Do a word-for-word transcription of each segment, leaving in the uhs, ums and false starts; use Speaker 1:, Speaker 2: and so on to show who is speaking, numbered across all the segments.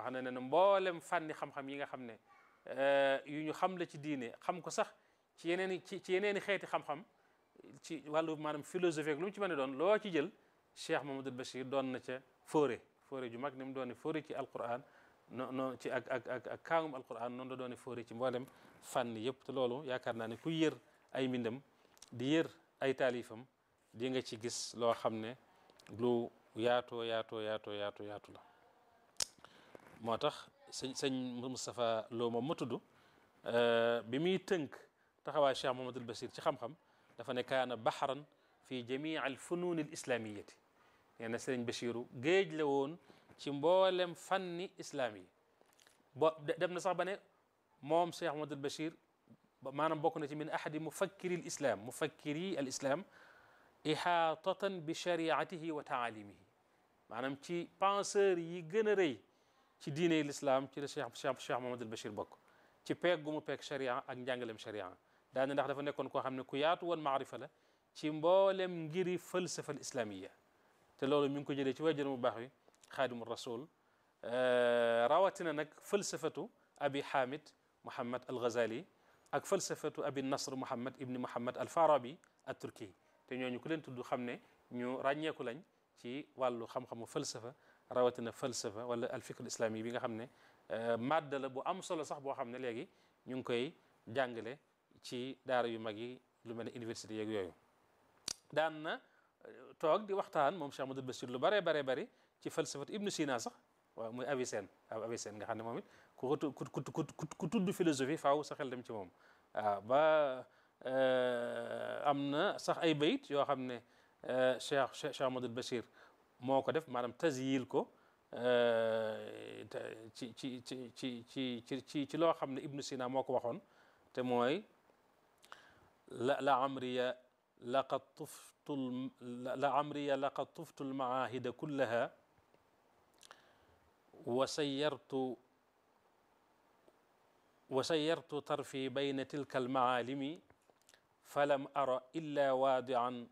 Speaker 1: wax na ne mboolem fànni xam-xam yi nga xam ne yu ñu xam la ci diine xam ko sax ci yeneen i ci ci yeneen i xeeti xam-xam ci wàllu maanaam philosophie lu mu ci mën a doon loo ci jël Cheikh Mouhamadoul Bachir doon na ca fóore fóore ju mag ni mu doon fóore ci alquran no no ci ak ak ak ak kaangum alquran noonu la doon fóore ci mboolem fànn yëpp te loolu yaakaar naa ne ku yër ay mbindam di yër ay taalifam di nga ci gis loo xam ne lu yaatoo yaatoo yaatoo yaatoo yaatu la moo tax sëñ sëñ Moustapha Lo moom ma tudd bi muy tënk taxawaay Cheikh Mouhamadoul Bachir ci xam-xam dafa ne kaana baxaran fi jamii al funuun al islamiyati nee na sëriñ Bachiru géej la woon ci mboolem fanni islaam yi bo dem na sax ba ne moom Cheikh Mouhamadoul Bachir maanaam bokk na ci min ahadi mufakkiri al islam mufakkiri al islam ihaatatan bi shariatihi wa taalimihi maanaam ci penseur yi gën a rëy ci diine l'islam ci la Cheikh Cheikh Cheikh Mouhamadoul Bachir bokk ci peeg gu mu peeg sharia ak njàngalem sharia daane ndax dafa nekkoon koo xam ne ku yaatu woon maarifa la ci mboolem ngiri falsafa al islamiya te loolu mi ngi ko jëlee ci wajjër mu baax wi xaadimu rasul rawatina nag falsafatu abi hamid Muhammad al Ghazali ak falsafatu abi nasr Muhammad ibni Muhammad al Farabi at turki te ñooñu ku leen tudd xam ne ñu ràññeeku lañ ci wàllu xam-xamu falsafa rawatina falsafa wala al fikr islami bi nga xam ne madda la bu am solo sax boo xam ne léegi ñu ngi koy jàngale ci daara yu mag yi lu mel ne université yeeg yooyu daan na toog di waxtaan moom Cheikh Mouhamadoul Bachir lu bare bare bari ci falsafat Ibnu Sina sax waaw muy Avicenne waaw Avicenne nga xam ne moom it ku ku ku ku tudd philosophie faaw sa xel dem ci moom waaw ba am na sax ay bayit yoo xam ne Cheikh Cheikh Mouhamadoul Bachir moo ko def maanaam tasyil ko ci ci ci ci ci ci ci loo xam ne Ibnu Sina moo ko waxoon te mooy la la amriya laqad tuftu la amriya laqad tuftu almaahida kullaha wa sayyartu wa sayyartu tarfi bayna tilka almaalimi falam ara illa waadian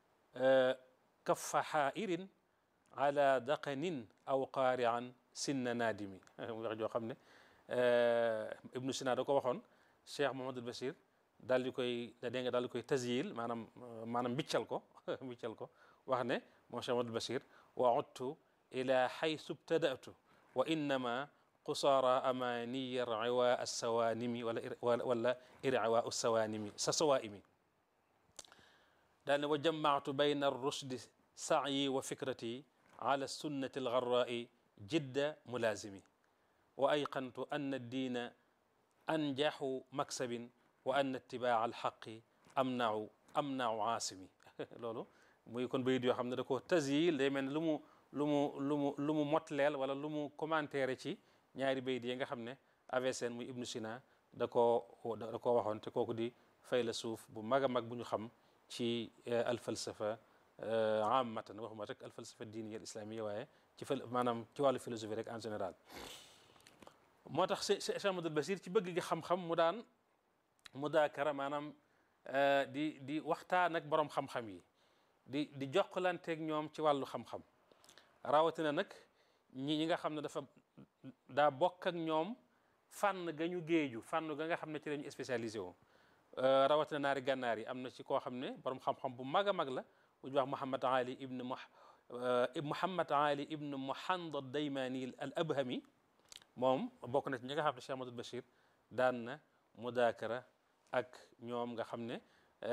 Speaker 1: kaffa xaa'irin ala daqanin aw qaari'an sinna naadimi wax joo xam ne Ibnu Sina da ko waxoon Cheikh Mouhamadoul Bachir daal di koy da dégg nga daal di koy tasyil maanaam maanaam mbiccal ko mbiccal ko wax ne moom Cheikh Mouhamadoul Bachir wa udtu ila xaysu btadatu wa innama qusaara amaniya irciwa assawanimi wala wala irciwa assawanimi sa sawaimi daal ne wa jamactu bayna arrushdi sacyi wa fikrati ala sunnati algarrai jidda mulazimi wa ayqantu anna addiina anjaxu maksabin wa anna itibaa alxaqi amnau amnau aasimi loolu muy kon bayit yoo xam ne da ko tasyil day mel ne lu mu lu mu lu mu lu mu motleel wala lu mu commentaire ci ñaari bayit yi nga xam ne Avicenne muy Ibnu Sina da koo da koo waxoon te kooku di faylasuuf bu mag a mag bu ñu xam ci alfalsafa amatan waxuma rek alfalsafa diiniya al islamiyya waaye ci fal maanaam ci wàllu philosophie rek en général moo tax Cheikh Mouhamadoul Bachir ci bëgg gi xam-xam mu daan mudaakara maanaam di di waxtaan ak borom xam-xam yi di di jokkalanteeg ñoom ci wàllu xam-xam rawatina nag ñi ñi nga xam ne dafa daa bokk ak ñoom fànn ga ñu géeju fànn ga nga xam ne ci lañu spécialisé wu rawatina naari gànnaar yi am na ci koo xam ne borom xam-xam bu mag a mag la bu ñu wax Muhammad Ali ibn Muhammad Ali ibn Muhandad Daymani al Abhami moom bokk na ci ñi nga xam ne Cheikh Mouhamadoul Bachir daan na mudaakara ak ñoom nga xam ne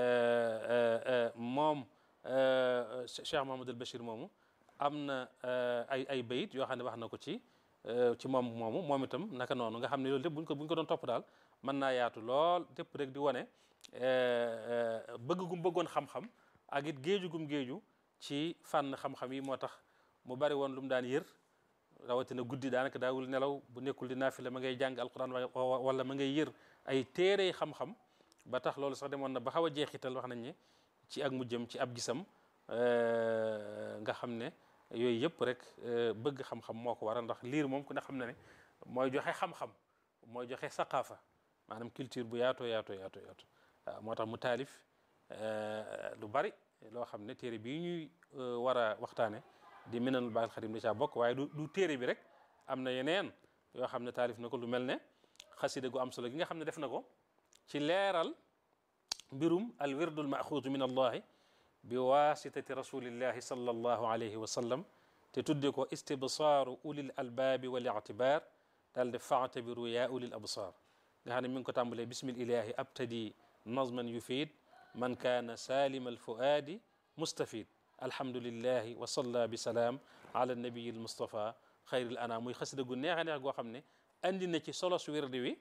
Speaker 1: moom Cheikh Mouhamadoul Bachir moomu am na ay ay bayit yoo xam ne wax na ko ci ci moom moomu moom itam naka noonu nga xam ne loolu lépp buñ ko buñ ko doon topp daal mën naa yaatu lool lépp rek di wane bëgg gum bëggoon xam-xam ak it géeju gum géeju ci fànn xam-xam yi moo tax mu bari woon lu mu daan yër rawatina guddi daanaka daawul nelaw bu nekkul di naafila ma ngay jàng alquran wala ma ngay yër ay téere xam-xam ba tax loolu sax demoon na ba xaw a jeexital wax nañ ne ci ak mujjam ci ab gisam nga xam ne yooyu yëpp rek bëgg xam-xam moo ko waral ndax liir moom ku ne xam na ne mooy joxe xam-xam mooy joxe saqaafa maanaam culture bu yaatoo yaatoo yaatoo yaatoo waaw moo tax mu taalif lu bari loo xam ne téere bii ñuy war a waxtaane di Minanul Baaqil Xadiim da caa bokk waaye du du téere bi rek am na yeneen yoo xam ne taalif na ko lu mel ne xasida gu am solo gi nga xam ne def na ko ci leeral mbirum al wirdul maxuudu min allahi bi wasitati rasulillahi sallallahu alayhi wa sallam te tudde ko istibsaaru ulil albaabi wal ictibaar daal de faatabiru yaa ulil absaar nga xam ne mi ngi ko tàmbalee bismillahi abtadi nazman yufiid man kaana salima alfuaadi mustafid alhamdulillahi wa salla bi salaam ala nabiyi almustafa xayril ana muy xasida gu neex a neex goo xam ne andi na ci solos wirdi wi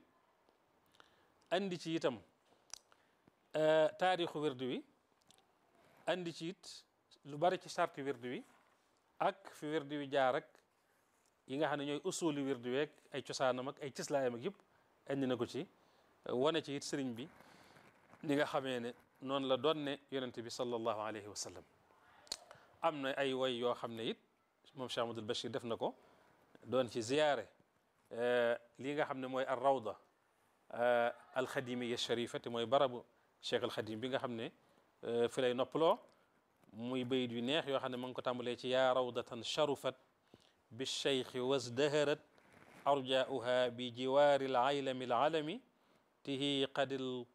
Speaker 1: andi ci itam taarixu wirdi wi andi ci it lu bari ci sarti wirdi wi ak fi wirdi wi jaar ak yi nga xam ne ñooy usuli wirdi wi ak ay cosaanam ak ay cëslaayam ak yëpp andi na ko ci wane ci it sëriñ bi li nga xamee ne noonu la doon ne yonente bi sallallahu alayhi wa sallam am na ay way yoo xam ne it moom Cheikh Ahmadul Bachir def na ko doon ci ziyaare lii nga xam ne mooy ar rawda alxadimiya sharifa te mooy barabu Cheikh alxadim bi nga xam ne fi lay noppaloo muy bayit yu neex yoo xam ne ma ngi ko tàmbalee ci yaa rawdatan sharufat bi cheikhi wasdaharat arjauha bi jiwaari alaylami alalami tihi qadil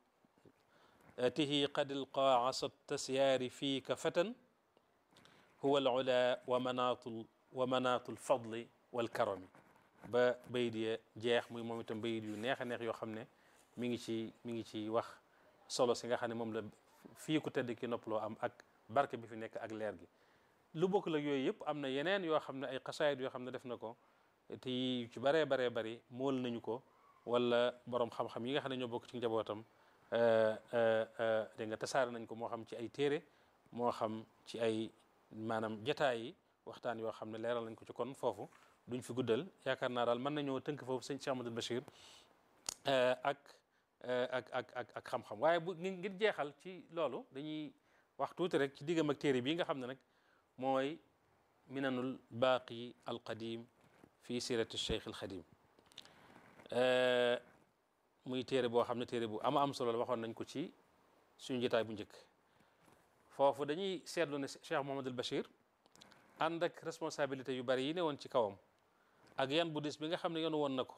Speaker 1: tihi qadil qaasat tasyaari fiika fatan huwa alula wa manaatul wa manaatul fadli wal karami ba bayit ya jeex muy moom itam bayit yu neex a neex yoo xam ne mi ngi ci mi ngi ci wax solo si nga xam ne moom la fii ku tedd ki noppaloo am ak barke bi fi nekk ak leer gi lu bokk la yooyu yëpp am na yeneen yoo xam ne ay xasaayid yoo xam ne def na ko te yu ci baree baree bari mool nañu ko wala borom xam-xam yi nga xam ne ñoo bokk ci njabootam dégg nga tasaare nañ ko moo xam ci ay téere moo xam ci ay maanaam jataay yi waxtaan yoo xam ne leeral nañ ko ci kon foofu duñ fi guddal yaakaar naa daal mën nañoo tënk foofu sëñ Cheikh Ahmadul Bachir ak ak ak ak ak xam-xam waaye bu ngir jeexal ci loolu dañuy wax tuuti rek ci diggam ak téere bii nga xam ne nag mooy minanul baaqi alqadim fi sirati cheikh alxadim muy téere boo xam ne téere bu ama am solo la waxoon nañ ko ci suñu jotaay bu njëkk foofu dañuy seetlu ne Cheikh Mouhamadul Bachir ànd ak responsabilité yu bari yi ne woon ci kawam ak yan bu dis bi nga xam ne yoon woon na ko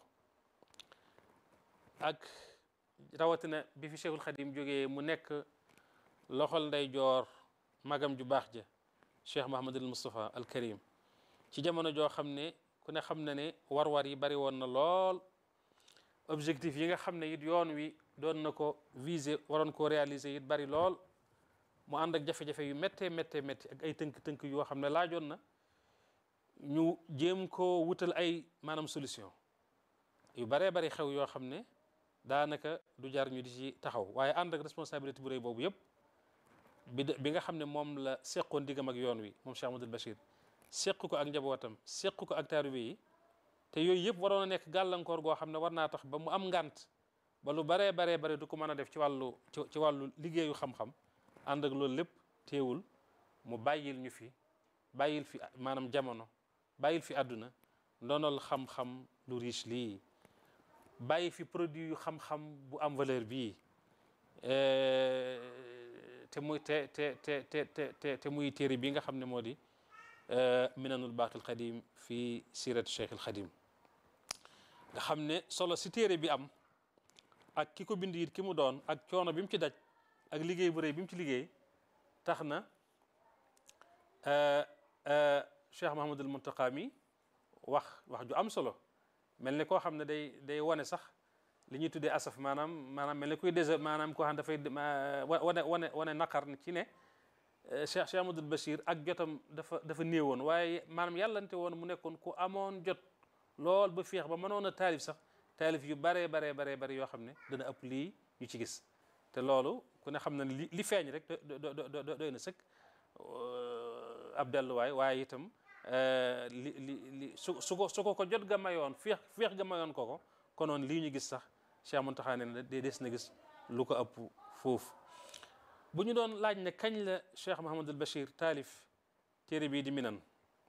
Speaker 1: ak rawatina bi fi Cheikhul Khadim jógee mu nekk loxol nday joor magam ju baax ja Cheikh Mouhamadul Moustapha al Karim ci jamono joo xam ne ku ne xam na ne war-war yi bari woon na lool objectif yi nga xam ne it yoon wi doon na ko viser waroon koo réaliser it bari lool mu ànd ak jafe-jafe yu méttee méttee métti ak ay tënk-tënk yoo xam ne laajoon na ñu jéem koo wutal ay maanaam solution yu baree bari xew yoo xam ne daanaka du jar ñu di ci taxaw waaye ànd ak responsabilité bu rëy boobu yëpp bi bi nga xam ne moom la seqoon diggam ak yoon wi moom Cheikh Ahmadul Bachir seq ko ak njabootam seq ko ak taalibe yi te yooyu yëpp waroon a nekk gàllankoor goo xam ne war naa tax ba mu am ngant ba lu baree baree bare du ko mën a def ci wàllu ci wàllu liggéeyu xam-xam ànd ak loolu lépp teewul mu bàyyil ñu fi bàyyil fi maanaam jamono bàyyil fi àdduna ndonal xam-xam lu riche lii bàyyi fi produit yu xam-xam bu am valeur bii te muy te te te te te te muy téere bi nga xam ne moo di minanul baaqil qadim fi sirati cheikh al xadim nga xam ne solo si téere bi am ak ki ko bind it ki mu doon ak coono bi mu ci daj ak liggéey bu rëy bi mu ci liggéey tax na Cheikh Mahamadul Muntaqa mi wax wax ju am solo mel ne koo xam ne day day wane sax li ñuy tuddee asaf maanaam maanaam mel ne kuy dese maanaam koo xam dafay wane wane wane naqar ci ne Cheikh Cheikh Ahmadul Bachir ak jotam dafa dafa néewoon waaye maanaam yàllante woon mu nekkoon ku amoon jot lool ba féex ba mënoon a taalif sax taalif yu baree baree baree bari yoo xam ne dana ëpp lii ñu ci gis te loolu ku ne xam na li li feeñ rek doy na sëkk ab delluwaay waaye itam li li li su su ko su ko ko jot ga mayoon féex féex ga mayoon ko ko konoon lii ñu gis sax Cheikh Mountakha ne na des na gis lu ko ëpp foofu bu ñu doon laaj ne kañ la Cheikh Mahamadul Bachir taalif téere bii di minan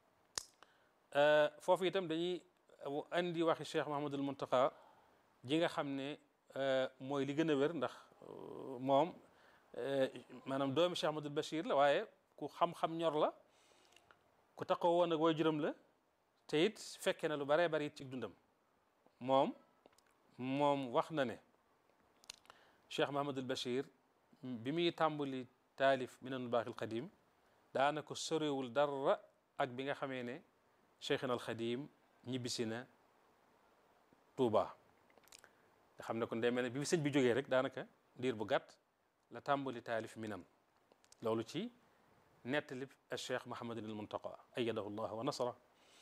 Speaker 1: foofu itam dañuy andi waxi Cheikh Mahamadul Mountakha ji nga xam ne mooy li gën a wér ndax moom maanaam doomi Cheikh Ahmadul Bachir la waaye ku xam-xam ñor la ku taxaw woon ak waajuram la te it fekke na lu baree bari it ci dundam moom moom wax na ne Cheikh Mahamadul Bachir bi muy tàmbali taalif Minanul Baaqil Qadim daanaka sorewul dara ak bi nga xamee ne Cheikhina al Xadim ñibbisi na Tuuba nga xam ne kon day mel ne bi sëñ bi jógee rek daanaka diir bu gàtt la tàmbali taalif Minan loolu ci nettali Cheikh Mouhamadul Muntaqa ayyadahu llah wa nasara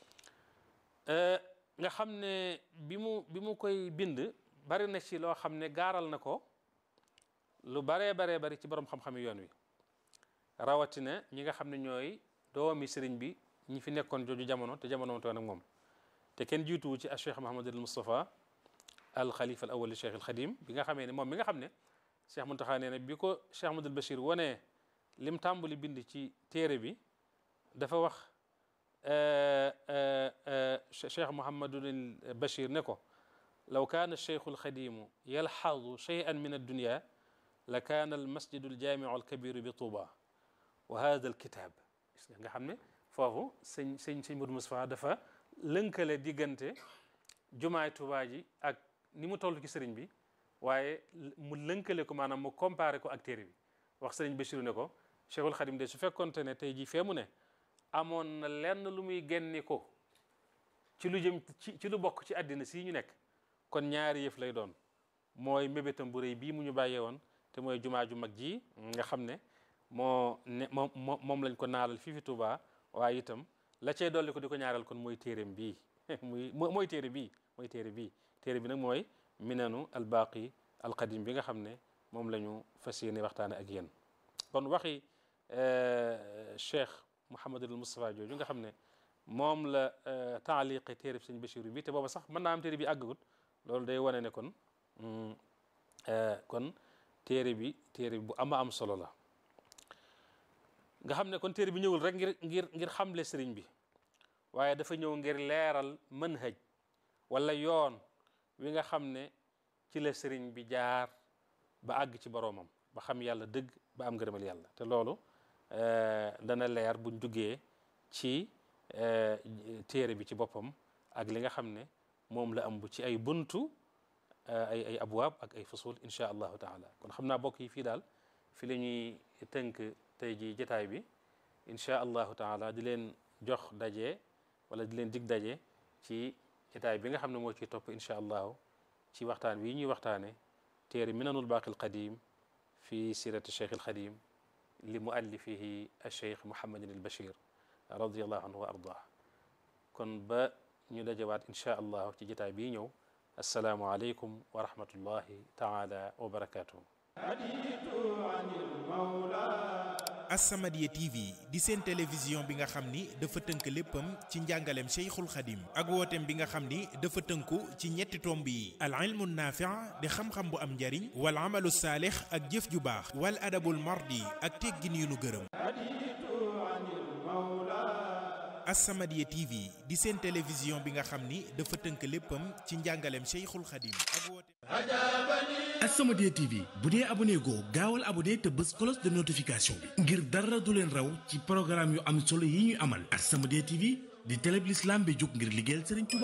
Speaker 1: nga xam ne bi mu bi mu koy bind bari na ci loo xam ne gaaral na ko lu baree baree bari ci borom xam-xami yoon wi rawatina ñi nga xam ne ñooy doomi sëriñ bi ñi fi nekkoon jooju jamono te jamono toon ak moom te kenn jiituwu ci Cheikh Mouhamadul Moustapha al Khalifa al awwal li Cheikh al Khadim bi nga xamee ne moom mi nga xam ne Cheikh Muntaxa nee na bi ko Cheikh Ahmadul Bachir wonee lim tàmbali bind ci téere bi dafa wax Cheikh Mouhamadul Bachir ne ko law kaana Cheikhul Xadimu yalxadu cheyan min addunia la kaana al masjidu al jaamiu al kabiru bi Tuuba wa hada al kitab nga xam ne foofu sëñ sëñ sëñ Modou Moustapha dafa lënkale diggante jumaay Tuuba ji ak ni mu toll ci sëriñ bi waaye mu lënkale ko maanaam mu comparé ko ak téere bi wax sëriñ Bachir ne ko Cheikhul Khadim de su fekkonte ne tey jii fee mu ne amoon na lenn lu muy génni ko ci lu jëm ci ci lu bokk ci àddina sii ñu nekk kon ñaari yëf lay doon mooy mébétam bu rëy bii mu ñu bàyyee woon te mooy jumaa ju mag ji nga xam ne moo ne moom moom lañ ko naalal fii fi Touba waaye itam la cay dolli ko di ko ñaaral kon mooy téereem bii muy mooy téere bii mooy téere bii téere bi nag mooy Minanu al Baaqi al Qadim bi nga xam ne moom la ñu fas yéene waxtaane ak yéen kon waxi Cheikh Mouhamadul Moustapha jooju nga xam ne moom la taaliqe téere bi sëñ Bachir bi te booba sax mën naa am téere bi àggagut loolu day wane ne kon kon téere bi téere bi bu ama am solo la nga xam ne kon téere bi ñëwul rek ngir ngir ngir xamle sëriñ bi waaye dafa ñëw ngir leeral manhaj wala yoon wi nga xam ne ci la sëriñ bi jaar ba àgg ci boroomam ba xam yàlla dëgg ba am ngërëmal yàlla te loolu dana leer buñ duggee ci téere bi ci boppam ak li nga xam ne moom la ëmb ci ay buntu ay ay abwaab ak ay fusul insha allahu taala kon xam naa bokk yi fii daal fi la ñuy tënk tey ji jotaay bi insha allahu taala di leen jox daje wala di leen dig daje ci jotaay bi nga xam ne moo ciy topp insha allahu ci waxtaan wi ñuy waxtaane téere Minanul Baaqil Qadim fi sirati Cheikh al Xadim li muallifihi Cheikh Mouhamadin al Bachir radiallahu anhu wa ardah kon ba ñu dajewaat insha allahu ci jotaay bii ñëw assalaamu aleykum wa rahmatullahi taala wa barakatuhu
Speaker 2: As-Samadiyya T V di seen télévision bi nga xam ni dafa tënk léppam ci njàngaleem Cheikhul Khadim ak wooteem bi nga xam ni dafa tënku ci ñetti tomb yi al ilmu naafi' di xam-xam bu am njariñ wal amalu saalix ak jëf ju baax wal adabul mardi ak teggin yu nu gërëm As-Samadiyya T V di seen télévision bi nga xam ni dafa tënk léppam ci njàngaleem Cheikhul Khadim ak wooteem
Speaker 3: As-Samadiyya T V bu dee abonné goo gaawal abonné te bës cloche de notification bi ngir dara du leen raw ci programme yu am solo yi ñuy amal As-Samadiyya T V di télé bi l'islam bi jóg ngir liggéeyal Serigne Touba